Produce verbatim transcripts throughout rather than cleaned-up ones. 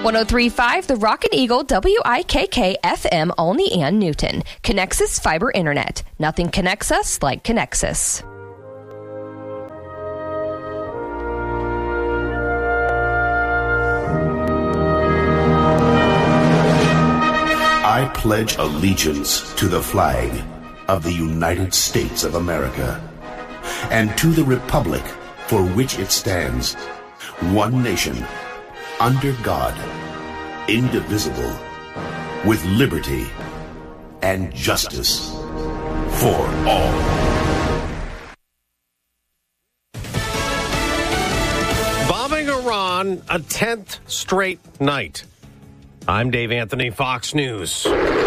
one oh three point five The Rock and Eagle W I K K F M Olney and Newton. Connexus Fiber Internet. Nothing connects us like Connexus. I pledge allegiance to the flag of the United States of America and to the republic for which it stands, one nation, under God, indivisible, with liberty and justice for all. Bombing Iran a tenth straight night. I'm Dave Anthony, Fox News.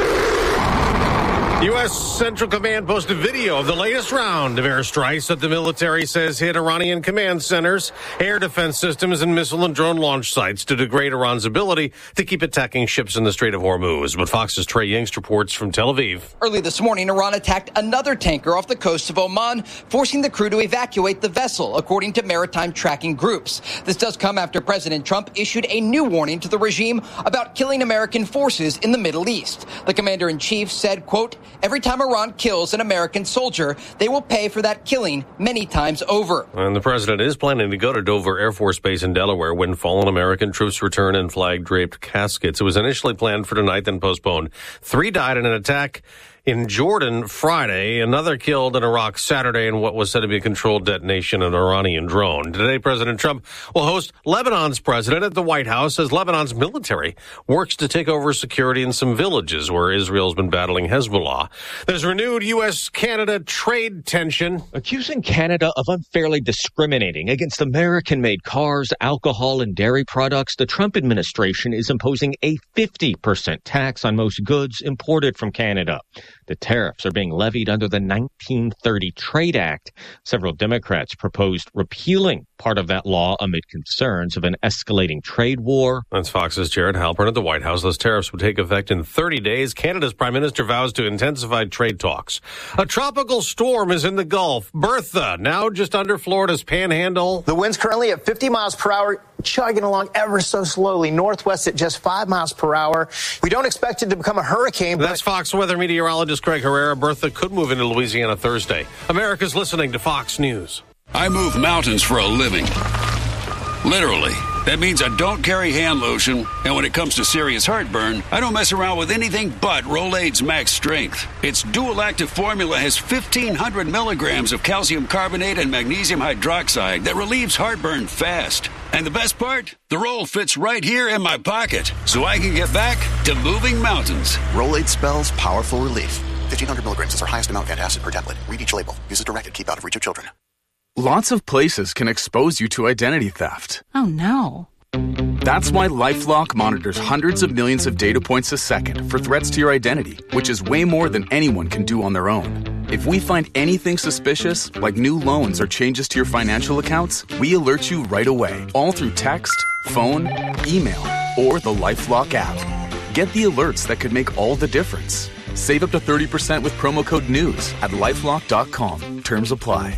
U S. Central Command posted video of the latest round of airstrikes that the military says hit Iranian command centers, air defense systems, and missile and drone launch sites to degrade Iran's ability to keep attacking ships in the Strait of Hormuz. But Fox's Trey Yingst reports from Tel Aviv. Early this morning, Iran attacked another tanker off the coast of Oman, forcing the crew to evacuate the vessel, according to maritime tracking groups. This does come after President Trump issued a new warning to the regime about killing American forces in the Middle East. The commander-in-chief said, quote, "Every time Iran kills an American soldier, they will pay for that killing many times over." And the president is planning to go to Dover Air Force Base in Delaware when fallen American troops return in flag-draped caskets. It was initially planned for tonight, then postponed. Three died in an attack in Jordan Friday, another killed in Iraq Saturday in what was said to be a controlled detonation of an Iranian drone. Today, President Trump will host Lebanon's president at the White House as Lebanon's military works to take over security in some villages where Israel's been battling Hezbollah. There's renewed U S Canada trade tension. Accusing Canada of unfairly discriminating against American-made cars, alcohol, and dairy products, the Trump administration is imposing a fifty percent tax on most goods imported from Canada. The tariffs are being levied under the nineteen thirty Trade Act. Several Democrats proposed repealing part of that law amid concerns of an escalating trade war. That's Fox's Jared Halpern at the White House. Those tariffs would take effect in thirty days. Canada's prime minister vows to intensify trade talks. A tropical storm is in the Gulf. Bertha, now just under Florida's panhandle. The wind's currently at fifty miles per hour, chugging along ever so slowly. Northwest at just five miles per hour. We don't expect it to become a hurricane. But That's Fox weather meteorologist Craig Herrera. Bertha could move into Louisiana Thursday. America's listening to Fox News. I move mountains for a living. Literally. That means I don't carry hand lotion, and when it comes to serious heartburn, I don't mess around with anything but Rolaids Max Strength. Its dual-active formula has fifteen hundred milligrams of calcium carbonate and magnesium hydroxide that relieves heartburn fast. And the best part? The roll fits right here in my pocket, so I can get back to moving mountains. Rolaids spells powerful relief. fifteen hundred milligrams is our highest amount of antacid per tablet. Read each label. Use as directed. Keep out of reach of children. Lots of places can expose you to identity theft. Oh, no. That's why LifeLock monitors hundreds of millions of data points a second for threats to your identity, which is way more than anyone can do on their own. If we find anything suspicious, like new loans or changes to your financial accounts, we alert you right away, all through text, phone, email, or the LifeLock app. Get the alerts that could make all the difference. Save up to thirty percent with promo code NEWS at lifelock dot com. Terms apply.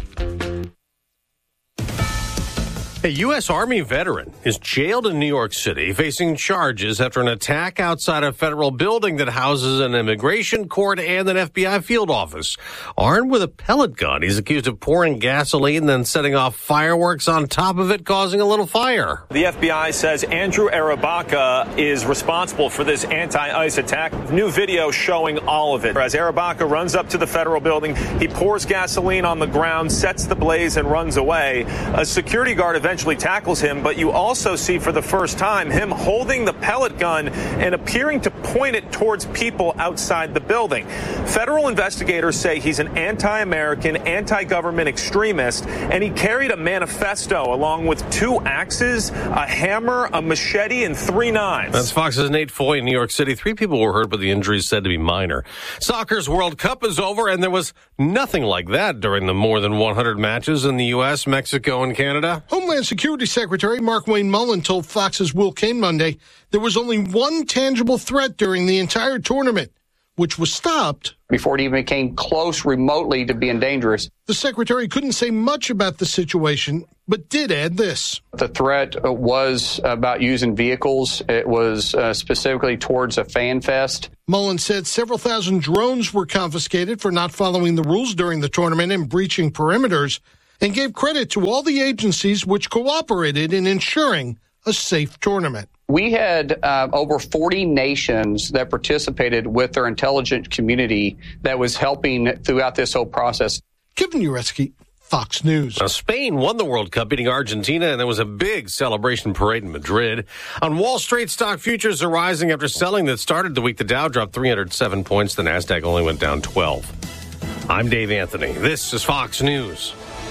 A U S. Army veteran is jailed in New York City facing charges after an attack outside a federal building that houses an immigration court and an F B I field office. Armed with a pellet gun, he's accused of pouring gasoline, then setting off fireworks on top of it, causing a little fire. The F B I says Andrew Arabaka is responsible for this anti-ICE attack. New video showing all of it. As Arabaka runs up to the federal building, he pours gasoline on the ground, sets the blaze, and runs away. A security guard eventually tackles him, but you also see for the first time him holding the pellet gun and appearing to point it towards people outside the building. Federal investigators say he's an anti-American, anti-government extremist, and he carried a manifesto along with two axes, a hammer, a machete, and three knives. That's Fox's Nate Foy in New York City. Three people were hurt, but the injuries said to be minor. Soccer's World Cup is over, and there was nothing like that during the more than one hundred matches in the U S, Mexico, and Canada. Homeland Security Secretary Markwayne Mullin told Fox's Will Cain Monday there was only one tangible threat during the entire tournament. which was stopped before it even came close remotely to being dangerous. The secretary couldn't say much about the situation, but did add this. The threat was about using vehicles. It was uh, specifically towards a fan fest. Mullen said several thousand drones were confiscated for not following the rules during the tournament and breaching perimeters, and gave credit to all the agencies which cooperated in ensuring a safe tournament. We had uh, over forty nations that participated with their intelligence community that was helping throughout this whole process. Kevin Uretsky, Fox News. Now, Spain won the World Cup, beating Argentina, and there was a big celebration parade in Madrid. On Wall Street, stock futures are rising after selling that started the week. The Dow dropped three hundred seven points. The Nasdaq only went down twelve. I'm Dave Anthony. This is Fox News.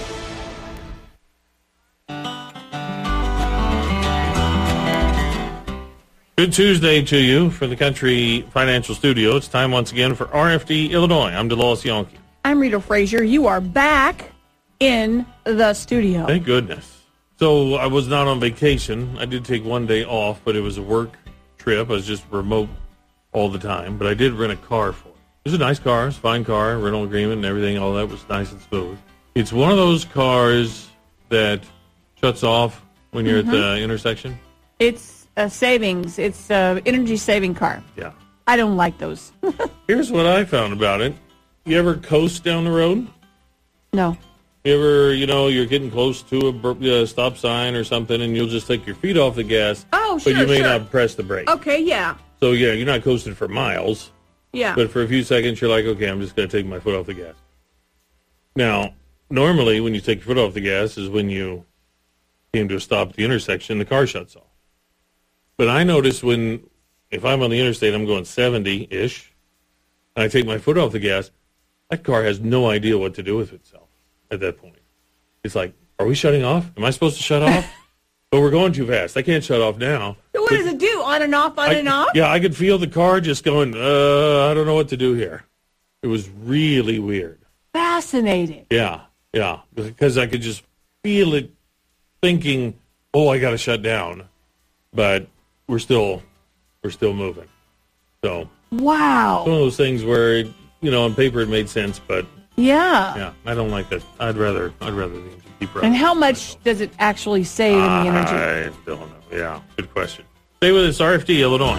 Good Tuesday to you from the Country Financial Studio. It's time once again for R F D Illinois. I'm DeLawes Yonke. I'm Rita Frazier. You are back in the studio. Thank goodness. So I was not on vacation. I did take one day off, but it was a work trip. I was just remote all the time. But I did rent a car for it. It was a nice car. It's a fine car. Rental agreement and everything. All that was nice and smooth. It's one of those cars that shuts off when you're mm-hmm. at the intersection. It's a savings. It's an energy-saving car. Yeah. I don't like those. Here's what I found about it. You ever coast down the road? No. You ever, you know, you're getting close to a uh, stop sign or something, and you'll just take your feet off the gas. Oh, sure, But you may sure. not press the brake. Okay, yeah. So, yeah, you're not coasting for miles. Yeah. But for a few seconds, you're like, okay, I'm just going to take my foot off the gas. Now, normally, when you take your foot off the gas is when you came to a stop at the intersection, the car shuts off. But I notice when, if I'm on the interstate, I'm going seventy-ish, and I take my foot off the gas, that car has no idea what to do with itself at that point. It's like, are we shutting off? Am I supposed to shut off? But we're going too fast. I can't shut off now. So what but does it do? On and off, on I, and off? Yeah, I could feel the car just going, uh, I don't know what to do here. It was really weird. Fascinating. Yeah, yeah, because I could just feel it thinking, oh, I got to shut down. But we're still we're still moving. So wow, it's one of those things where, you know, on paper it made sense, but yeah, yeah, I don't like that. I'd rather I'd rather keep running. And how much does it actually save in the energy? I don't know. Yeah, good question. Stay with us, R F D Illinois.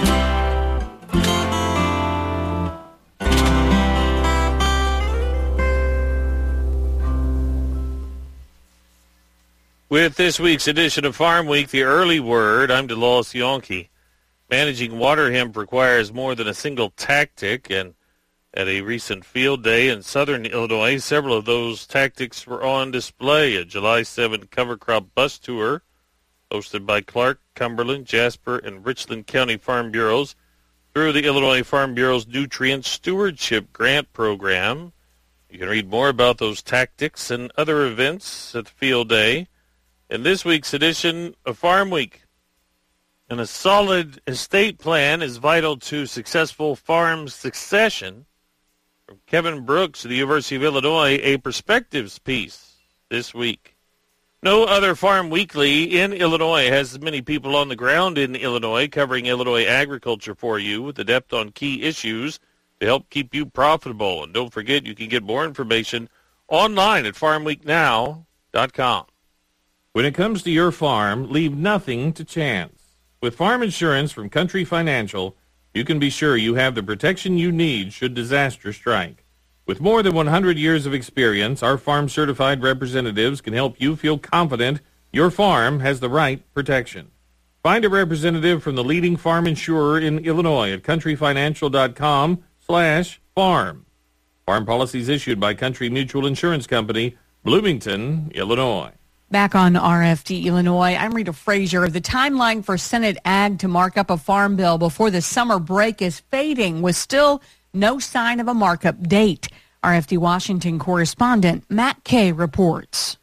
With this week's edition of Farm Week, the early word, I'm DeLawes Yonke. Managing water hemp requires more than a single tactic, and at a recent field day in southern Illinois, several of those tactics were on display. A July seventh cover crop bus tour hosted by Clark, Cumberland, Jasper, and Richland County Farm Bureaus through the Illinois Farm Bureau's Nutrient Stewardship Grant Program. You can read more about those tactics and other events at the field day in this week's edition of Farm Week. And a solid estate plan is vital to successful farm succession. From Kevin Brooks of the University of Illinois, a perspectives piece this week. No other Farm Weekly in Illinois has as many people on the ground in Illinois covering Illinois agriculture for you with the depth on key issues to help keep you profitable. And don't forget, you can get more information online at farm week now dot com. When it comes to your farm, leave nothing to chance. With farm insurance from Country Financial, you can be sure you have the protection you need should disaster strike. With more than one hundred years of experience, our farm-certified representatives can help you feel confident your farm has the right protection. Find a representative from the leading farm insurer in Illinois at country financial dot com slash farm. Farm policies issued by Country Mutual Insurance Company, Bloomington, Illinois. Back on R F D Illinois, I'm Rita Frazier. The timeline for Senate Ag to mark up a farm bill before the summer break is fading, with still no sign of a markup date. R F D Washington correspondent Matt Kay reports.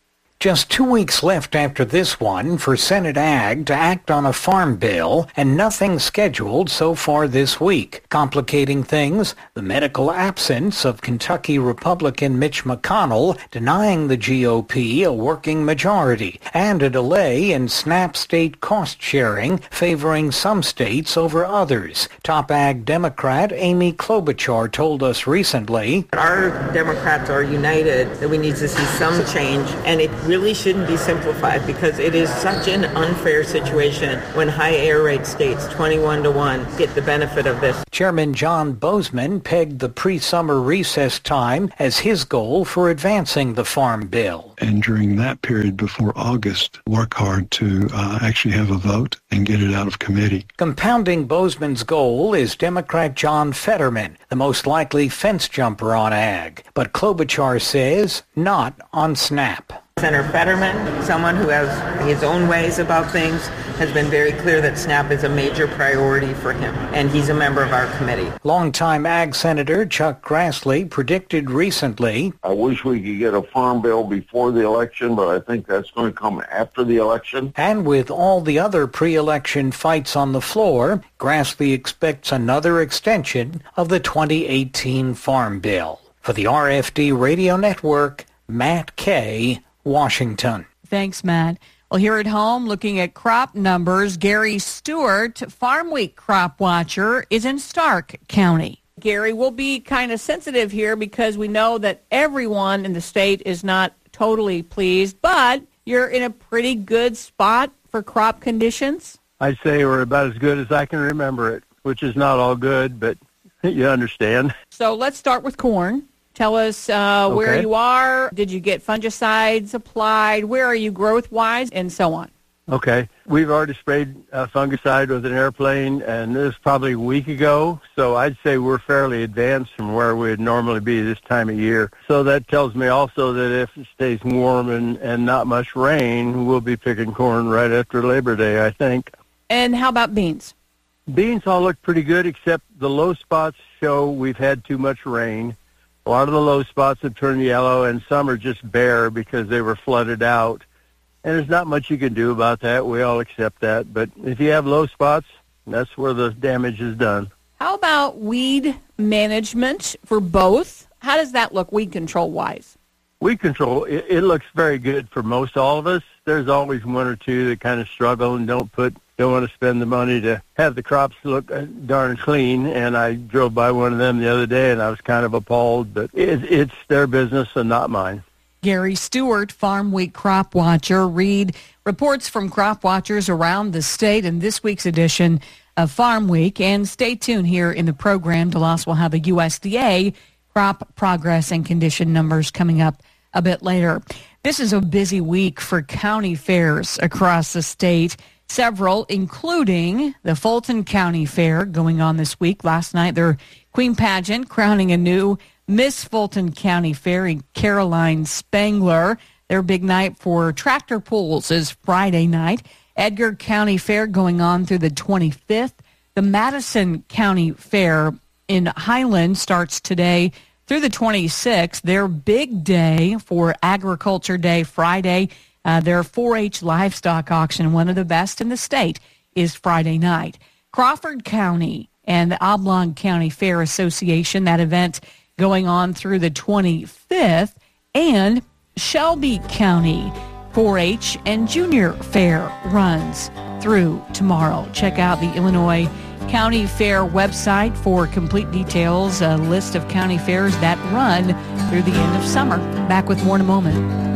Just two weeks left after this one for Senate Ag to act on a farm bill, and nothing scheduled so far this week. Complicating things, the medical absence of Kentucky Republican Mitch McConnell denying the G O P a working majority, and a delay in SNAP state cost sharing favoring some states over others. Top Ag Democrat Amy Klobuchar told us recently, Our Democrats are united that we need to see some change, and it really shouldn't be simplified because it is such an unfair situation when high air rate states, twenty-one to one, get the benefit of this. Chairman John Bozeman pegged the pre-summer recess time as his goal for advancing the farm bill. And during that period before August, work hard to uh, actually have a vote and get it out of committee. Compounding Bozeman's goal is Democrat John Fetterman, the most likely fence jumper on ag. But Klobuchar says not on SNAP. Senator Fetterman, someone who has his own ways about things, has been very clear that SNAP is a major priority for him, and he's a member of our committee. Longtime Ag Senator Chuck Grassley predicted recently, I wish we could get a farm bill before the election, but I think that's going to come after the election. And with all the other pre-election fights on the floor, Grassley expects another extension of the twenty eighteen Farm Bill. For the R F D Radio Network, Matt Kay, Washington. Thanks, Matt. Well, here at home, looking at crop numbers, Gary Stewart, Farm Week crop watcher, is in Stark County. Gary, we'll be kind of sensitive here because we know that everyone in the state is not totally pleased, but you're in a pretty good spot for crop conditions. I'd say we're about as good as I can remember it, which is not all good, but you understand. So let's start with corn. Tell us uh, okay. where you are. Did you get fungicides applied? Where are you growth-wise? And so on. Okay. We've already sprayed uh, fungicide with an airplane, and this was probably a week ago. So I'd say we're fairly advanced from where we'd normally be this time of year. So that tells me also that if it stays warm and, and not much rain, we'll be picking corn right after Labor Day, I think. And how about beans? Beans all look pretty good, except the low spots show we've had too much rain. A lot of the low spots have turned yellow, and some are just bare because they were flooded out. And there's not much you can do about that. We all accept that. But if you have low spots, that's where the damage is done. How about weed management for both? How does that look weed control-wise? Weed control, it, it looks very good for most all of us. There's always one or two that kind of struggle and don't put don't want to spend the money to have the crops look darn clean. And I drove by one of them the other day, and I was kind of appalled. But it, it's their business and not mine. Gary Stewart, Farm Week crop watcher. Read reports from crop watchers around the state in this week's edition of Farm Week. And stay tuned here in the program. DeLoss will have the U S D A crop progress and condition numbers coming up a bit later. This is a busy week for county fairs across the state. Several, including the Fulton County Fair going on this week. Last night, their Queen Pageant crowning a new Miss Fulton County Fair in Caroline Spangler. Their big night for tractor pulls is Friday night. Edgar County Fair going on through the twenty-fifth. The Madison County Fair in Highland starts today through the twenty-sixth. Their big day for Agriculture Day Friday. Uh, their four H livestock auction, one of the best in the state, is Friday night. Crawford County and the Oblong County Fair Association, that event going on through the twenty-fifth. And Shelby County four H and Junior Fair runs through tomorrow. Check out the Illinois County Fair website for complete details, a list of county fairs that run through the end of summer. Back with more in a moment.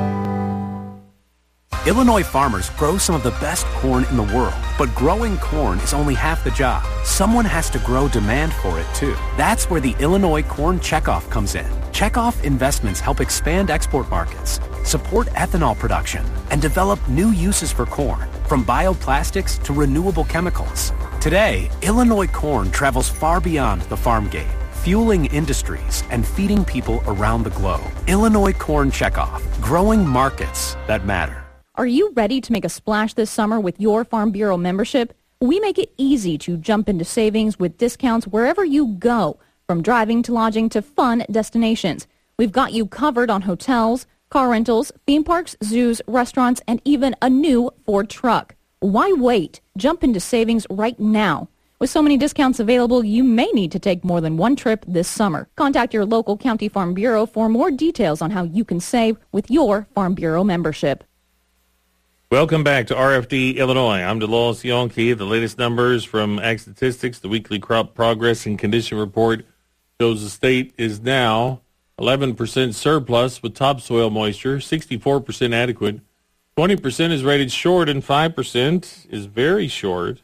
Illinois farmers grow some of the best corn in the world, but growing corn is only half the job. Someone has to grow demand for it, too. That's where the Illinois Corn Checkoff comes in. Checkoff investments help expand export markets, support ethanol production, and develop new uses for corn, from bioplastics to renewable chemicals. Today, Illinois corn travels far beyond the farm gate, fueling industries and feeding people around the globe. Illinois Corn Checkoff, growing markets that matter. Are you ready to make a splash this summer with your Farm Bureau membership? We make it easy to jump into savings with discounts wherever you go, from driving to lodging to fun destinations. We've got you covered on hotels, car rentals, theme parks, zoos, restaurants, and even a new Ford truck. Why wait? Jump into savings right now. With so many discounts available, you may need to take more than one trip this summer. Contact your local County Farm Bureau for more details on how you can save with your Farm Bureau membership. Welcome back to R F D Illinois. I'm DeLawes Yonke. The latest numbers from Ag Statistics, the weekly crop progress and condition report, shows the state is now eleven percent surplus with topsoil moisture, sixty-four percent adequate, twenty percent is rated short, and five percent is very short.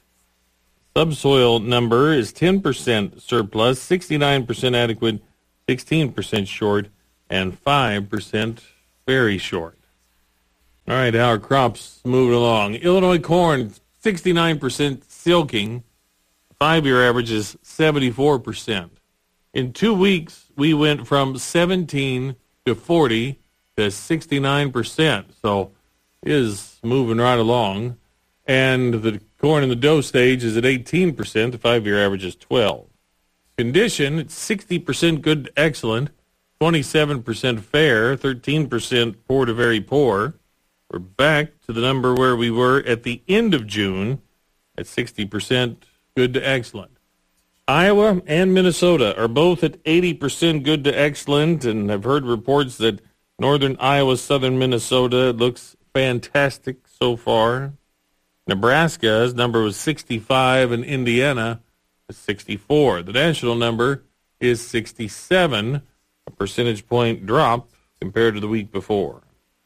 Subsoil number is ten percent surplus, sixty-nine percent adequate, sixteen percent short, and five percent very short. All right, how are crops moving along? Illinois corn, sixty-nine percent silking. Five-year average is seventy-four percent. In two weeks, we went from seventeen to forty to sixty-nine percent. So it is moving right along. And the corn in the dough stage is at eighteen percent. The five-year average is twelve. Condition, it's sixty percent good to excellent, twenty-seven percent fair, thirteen percent poor to very poor. We're back to the number where we were at the end of June at sixty percent good to excellent. Iowa and Minnesota are both at eighty percent good to excellent, and I've heard reports that northern Iowa, southern Minnesota looks fantastic so far. Nebraska's number was sixty-five, and Indiana is sixty-four. The national number is sixty-seven, a percentage point drop compared to the week before.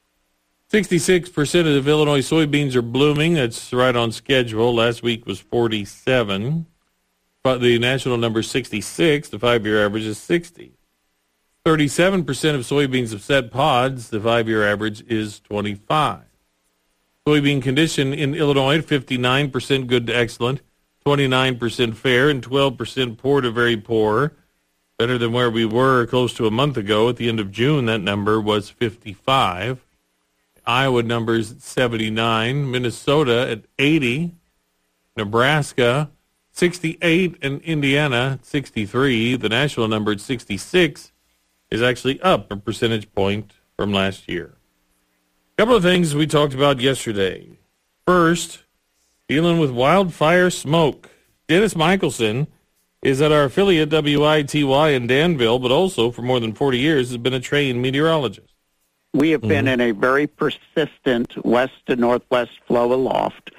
sixty-six percent of Illinois soybeans are blooming. That's right on schedule. Last week was forty-seven. But the national number is sixty-six. The five-year average is sixty. thirty-seven percent of soybeans have set pods. The five-year average is twenty-five. Soybean condition in Illinois, fifty-nine percent good to excellent, twenty-nine percent fair, and twelve percent poor to very poor. Better than where we were close to a month ago. At the end of June, that number was fifty-five. Iowa numbers at seventy-nine. Minnesota at eighty. Nebraska, sixty-eight. And Indiana, sixty-three. The national number at sixty-six is actually up a percentage point from last year. A couple of things we talked about yesterday. First, dealing with wildfire smoke. Dennis Michelson is at our affiliate W I T Y in Danville, but also for more than forty years has been a trained meteorologist. We have mm-hmm. been in a very persistent west to northwest flow aloft,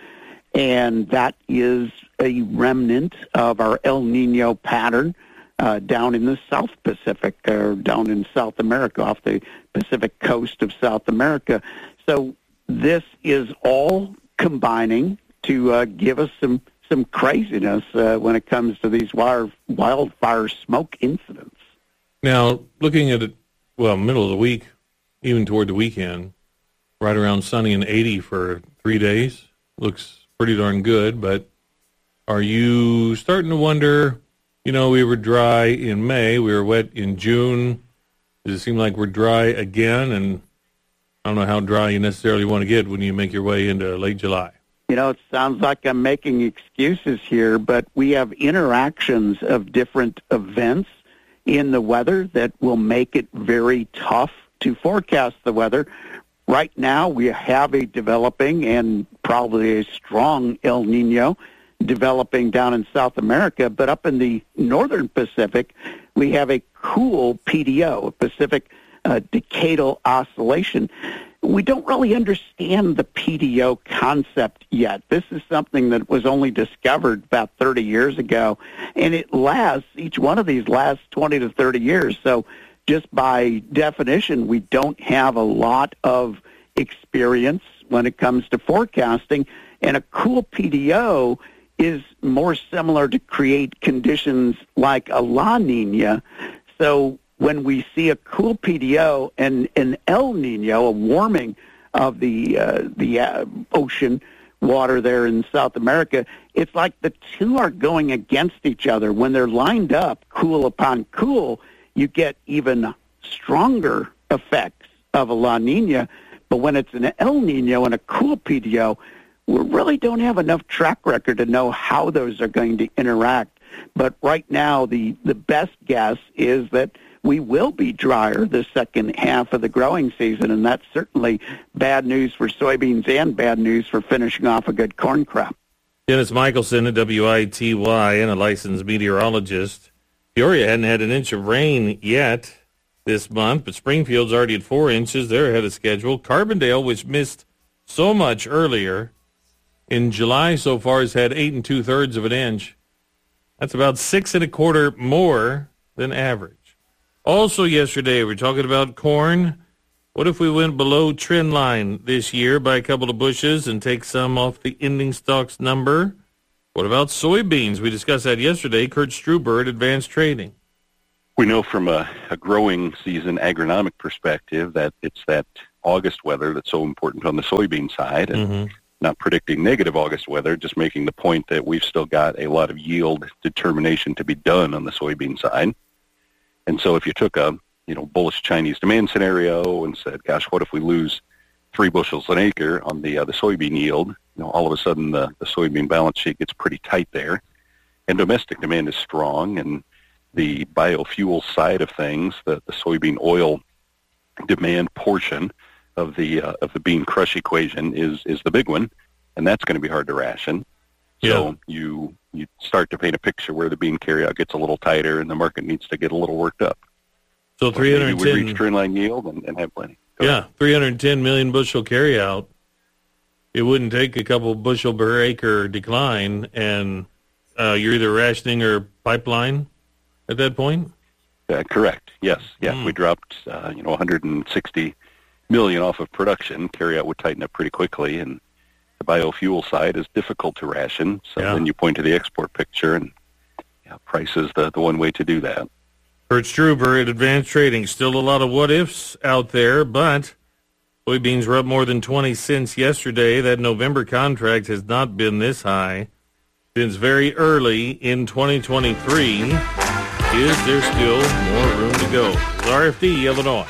and that is a remnant of our El Nino pattern uh, down in the South Pacific, or down in South America, off the Pacific coast of South America. So this is all combining to uh, give us some, some craziness uh, when it comes to these wire, wildfire smoke incidents. Now, looking at it, well, middle of the week, even toward the weekend, right around sunny and eighty for three days. Looks pretty darn good, but are you starting to wonder, you know, we were dry in May, we were wet in June. Does it seem like we're dry again? And I don't know how dry you necessarily want to get when you make your way into late July. You know, it sounds like I'm making excuses here, but we have interactions of different events in the weather that will make it very tough to forecast the weather. Right now, we have a developing and probably a strong El Nino developing down in South America, but up in the northern Pacific, we have a cool P D O, a Pacific uh, Decadal Oscillation. We don't really understand the P D O concept yet. This is something that was only discovered about thirty years ago, and it lasts, each one of these lasts twenty to thirty years. So just by definition, we don't have a lot of experience when it comes to forecasting, and a cool P D O is more similar to create conditions like a La Nina. So when we see a cool P D O and an El Nino, a warming of the uh, the uh, ocean water there in South America, it's like the two are going against each other. When they're lined up, cool upon cool, you get even stronger effects of a La Nina. But when it's an El Nino and a cool P D O, we really don't have enough track record to know how those are going to interact. But right now, the, the best guess is that we will be drier the second half of the growing season, and that's certainly bad news for soybeans and bad news for finishing off a good corn crop. Dennis Michelson at W I T Y and a licensed meteorologist. Peoria hadn't had an inch of rain yet this month, but Springfield's already at four inches. They're ahead of schedule. Carbondale, which missed so much earlier, in July so far has had eight and two-thirds of an inch. That's about six and a quarter more than average. Also yesterday, we're talking about corn. What if we went below trend line this year by a couple of bushels and take some off the ending stocks number? What about soybeans? We discussed that yesterday. Kurt Struber at Advanced Trading. We know from a, a growing season agronomic perspective that it's that August weather that's so important on the soybean side. And mm-hmm. not predicting negative August weather, just making the point that we've still got a lot of yield determination to be done on the soybean side. And so if you took a you know, bullish Chinese demand scenario and said, gosh, what if we lose three bushels an acre on the uh, the soybean yield? You know, all of a sudden the, the soybean balance sheet gets pretty tight there. And domestic demand is strong, and the biofuel side of things, the, the soybean oil demand portion of the uh, of the bean crush equation is is the big one, and that's going to be hard to ration. Yeah. So you you start to paint a picture where the bean carryout gets a little tighter and the market needs to get a little worked up. So three hundred ten. We reach trendline yield and, and have plenty. Go yeah, ahead. three hundred ten million bushel carryout. It wouldn't take a couple bushel per acre decline, and uh, you're either rationing or pipeline at that point. Uh, correct. Yes. Yeah. Mm. We dropped uh, you know one hundred sixty million off of production. Carryout would tighten up pretty quickly, and the biofuel side is difficult to ration. So yeah. then you point to the export picture, and yeah, price is the the one way to do that. Kurt Struber at Advanced Trading. Still a lot of what-ifs out there, but soybeans were up more than twenty cents yesterday. That November contract has not been this high since very early in twenty twenty-three. Is there still more room to go? It's R F D, Illinois.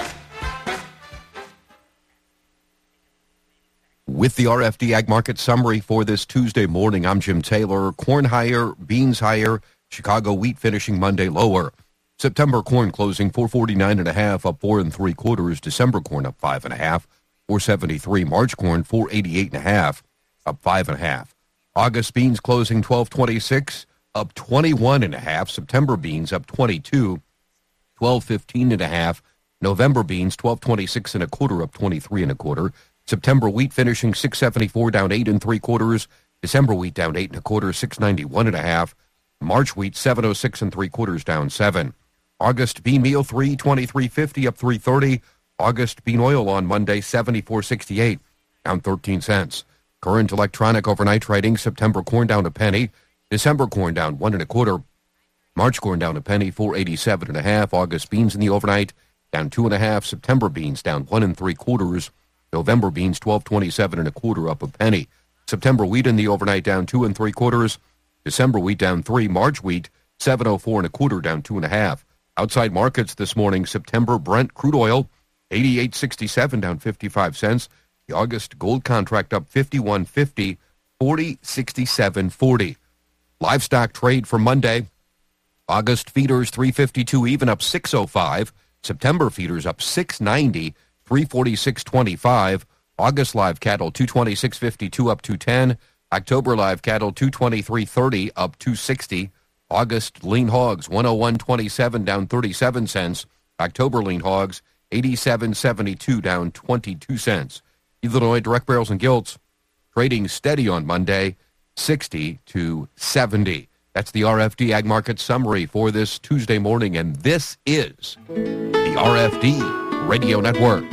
With the R F D Ag Market Summary for this Tuesday morning, I'm Jim Taylor. Corn higher, beans higher, Chicago wheat finishing Monday lower. September corn closing four forty-nine and a half, up four and three quarters. December corn up five and a half, four seventy-three. March corn four eighty-eight and a half, up five and a half. August beans closing twelve twenty-six, up twenty-one and a half. September beans up twenty-two, twelve fifteen and a half. November beans twelve twenty-six and a quarter, up twenty-three and a quarter. September wheat finishing six seventy-four, down eight and three quarters. December wheat down eight and a quarter, six ninety-one and a half. March wheat seven oh six and three quarters, down seven. August bean meal three twenty-three fifty, up three thirty. August bean oil on Monday seventy-four sixty-eight, down thirteen cents. Current electronic overnight trading: September corn down a penny, December corn down one and a quarter, March corn down a penny, four eighty-seven and a half. August beans in the overnight down two and a half. September beans down one and three quarters. November beans twelve twenty-seven and a quarter, up a penny. September wheat in the overnight down two and three quarters. December wheat down three. March wheat seven oh four and a quarter, down two and a half. Outside markets this morning: September Brent crude oil eighty-eight sixty-seven, down fifty-five cents. The August gold contract up fifty-one fifty, forty sixty-seven forty. Livestock trade for Monday: August feeders three fifty-two even, up six oh five. September feeders up six ninety, three forty-six twenty-five. August live cattle two twenty-six fifty-two, up two ten. October live cattle two twenty-three thirty, up two sixty. August lean hogs one oh one twenty-seven, down thirty-seven cents. October lean hogs eighty-seven seventy-two, down twenty-two cents. Illinois direct barrels and gilts trading steady on Monday, sixty to seventy. That's the R F D Ag Market Summary for this Tuesday morning, and this is the R F D Radio Network.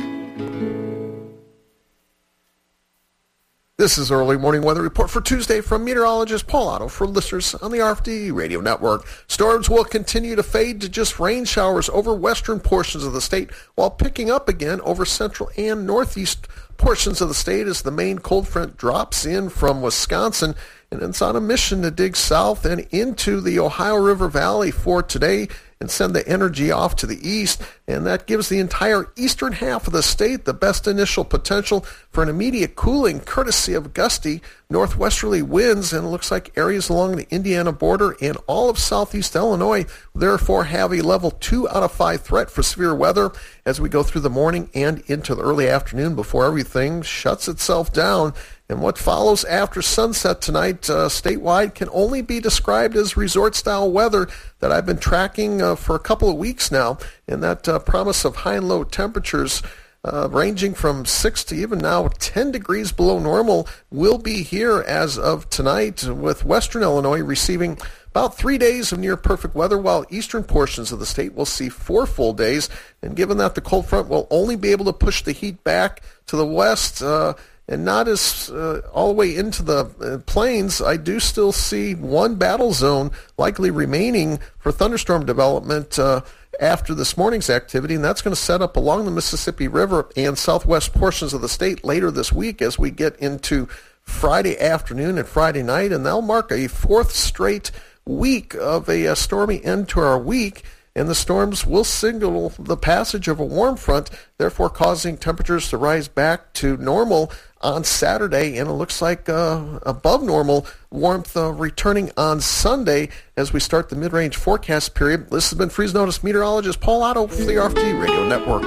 This is Early Morning Weather Report for Tuesday from meteorologist Paul Otto for listeners on the R F D Radio Network. Storms will continue to fade to just rain showers over western portions of the state, while picking up again over central and northeast portions of the state as the main cold front drops in from Wisconsin, and it's on a mission to dig south and into the Ohio River Valley for today. and send the energy off to the east, and that gives the entire eastern half of the state the best initial potential for an immediate cooling courtesy of gusty northwesterly winds, and it looks like areas along the Indiana border and all of southeast Illinois therefore have a level two out of five threat for severe weather as we go through the morning and into the early afternoon before everything shuts itself down. And what follows after sunset tonight uh, statewide can only be described as resort-style weather that I've been tracking uh, for a couple of weeks now, and that uh, promise of high and low temperatures Uh, ranging from six to even now ten degrees below normal will be here as of tonight, with western Illinois receiving about three days of near perfect weather, while eastern portions of the state will see four full days. And given that the cold front will only be able to push the heat back to the west uh, and not as uh, all the way into the uh, plains, I do still see one battle zone likely remaining for thunderstorm development uh, after this morning's activity, and that's going to set up along the Mississippi River and southwest portions of the state later this week as we get into Friday afternoon and Friday night, and that'll mark a fourth straight week of a, a stormy end to our week, and the storms will signal the passage of a warm front, therefore causing temperatures to rise back to normal on Saturday, and it looks like uh, above normal warmth uh, returning on Sunday as we start the mid-range forecast period. This has been Freeze Notice meteorologist Paul Otto for the R F D Radio Network.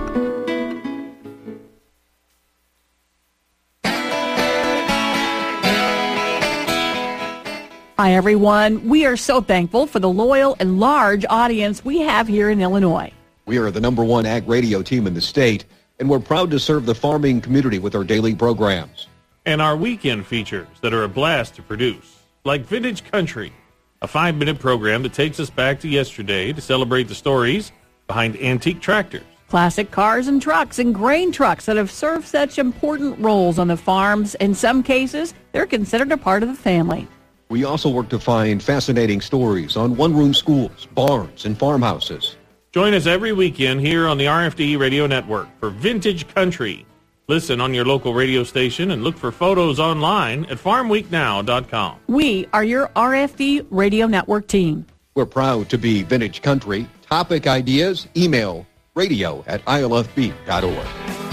Hi, everyone. We are so thankful for the loyal and large audience we have here in Illinois. We are the number one ag radio team in the state, and we're proud to serve the farming community with our daily programs. And our weekend features that are a blast to produce, like Vintage Country, a five-minute program that takes us back to yesterday to celebrate the stories behind antique tractors. Classic cars and trucks and grain trucks that have served such important roles on the farms. In some cases, they're considered a part of the family. We also work to find fascinating stories on one-room schools, barns, and farmhouses. Join us every weekend here on the R F D Radio Network for Vintage Country. Listen on your local radio station and look for photos online at farm week now dot com. We are your R F D Radio Network team. We're proud to be Vintage Country. Topic ideas, email radio at I L F B dot org.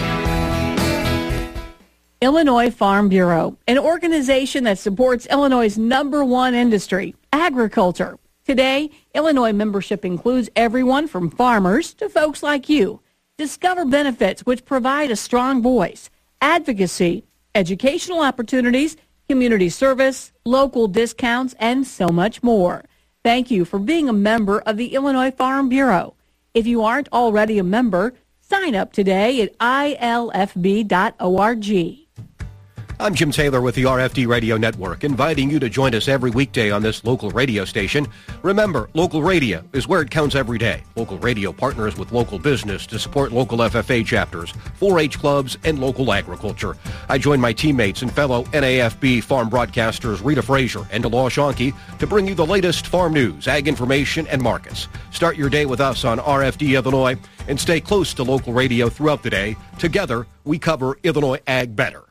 Illinois Farm Bureau, an organization that supports Illinois' number one industry, agriculture. Today, Illinois membership includes everyone from farmers to folks like you. Discover benefits which provide a strong voice, advocacy, educational opportunities, community service, local discounts, and so much more. Thank you for being a member of the Illinois Farm Bureau. If you aren't already a member, sign up today at I L F B dot org. I'm Jim Taylor with the R F D Radio Network, inviting you to join us every weekday on this local radio station. Remember, local radio is where it counts every day. Local radio partners with local business to support local F F A chapters, four H clubs, and local agriculture. I join my teammates and fellow N A F B farm broadcasters Rita Frazier and Delores Schonke to bring you the latest farm news, ag information, and markets. Start your day with us on R F D Illinois and stay close to local radio throughout the day. Together, we cover Illinois ag better.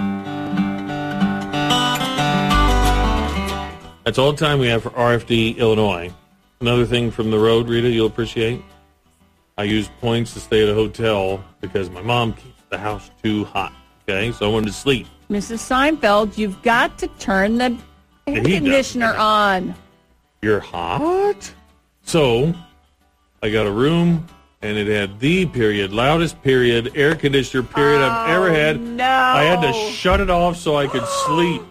That's all the time we have for R F D Illinois. Another thing from the road, Rita, you'll appreciate. I used points to stay at a hotel because my mom keeps the house too hot. Okay, so I wanted to sleep. Missus Seinfeld, you've got to turn the air The heat conditioner on. You're hot? So I got a room, and it had the period, loudest period, air conditioner period I've ever had. No. I had to shut it off so I could sleep.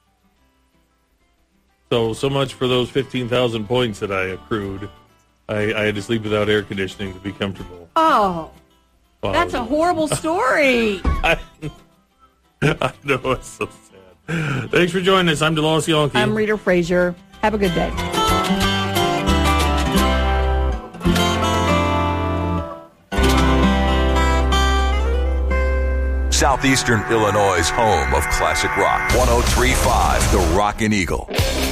So, so much for those fifteen thousand points that I accrued. I, I had to sleep without air conditioning to be comfortable. Oh, Wow. that's a horrible story. I, I know, it's so sad. Thanks for joining us. I'm Delores Schonke. I'm Rita Frazier. Have a good day. Southeastern Illinois' home of classic rock. one oh three point five, The Rockin' Eagle.